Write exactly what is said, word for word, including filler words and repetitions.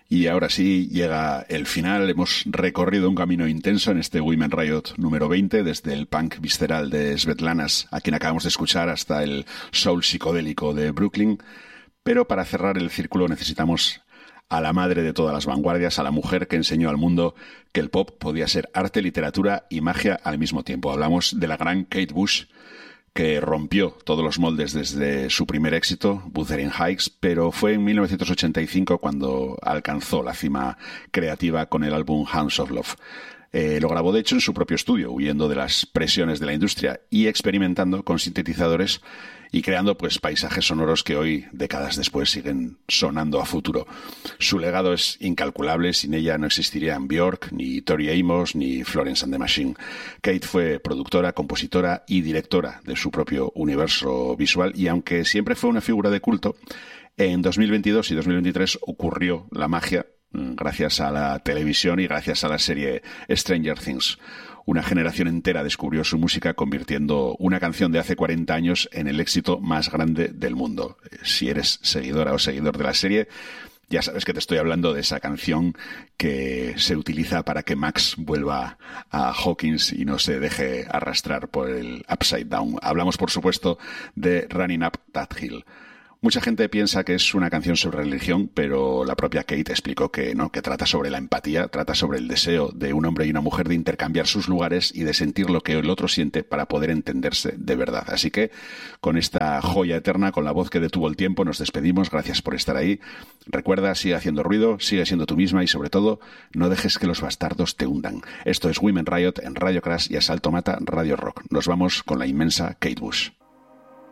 Y ahora sí llega el final. Hemos recorrido un camino intenso en este Women Riot número veinte, desde el punk visceral de Svetlanas, a quien acabamos de escuchar, hasta el soul psicodélico de Brooklyn. Pero para cerrar el círculo necesitamos a la madre de todas las vanguardias, a la mujer que enseñó al mundo que el pop podía ser arte, literatura y magia al mismo tiempo. Hablamos de la gran Kate Bush, que rompió todos los moldes desde su primer éxito, Wuthering Heights, pero fue en mil novecientos ochenta y cinco cuando alcanzó la cima creativa con el álbum Hounds of Love. Eh, lo grabó de hecho en su propio estudio, huyendo de las presiones de la industria y experimentando con sintetizadores y creando pues paisajes sonoros que hoy, décadas después, siguen sonando a futuro. Su legado es incalculable. Sin ella no existirían Björk, ni Tori Amos, ni Florence and the Machine. Kate fue productora, compositora y directora de su propio universo visual, y aunque siempre fue una figura de culto, en dos mil veintidós y dos mil veintitrés ocurrió la magia gracias a la televisión y gracias a la serie Stranger Things. Una generación entera descubrió su música, convirtiendo una canción de hace cuarenta años en el éxito más grande del mundo. Si eres seguidora o seguidor de la serie, ya sabes que te estoy hablando de esa canción que se utiliza para que Max vuelva a Hawkins y no se deje arrastrar por el Upside Down. Hablamos, por supuesto, de Running Up That Hill. Mucha gente piensa que es una canción sobre religión, pero la propia Kate explicó que no, que trata sobre la empatía, trata sobre el deseo de un hombre y una mujer de intercambiar sus lugares y de sentir lo que el otro siente para poder entenderse de verdad. Así que, con esta joya eterna, con la voz que detuvo el tiempo, nos despedimos. Gracias por estar ahí. Recuerda, sigue haciendo ruido, sigue siendo tú misma y, sobre todo, no dejes que los bastardos te hundan. Esto es Women Riot en Radio Crash y Asalto Mata Radio Rock. Nos vamos con la inmensa Kate Bush.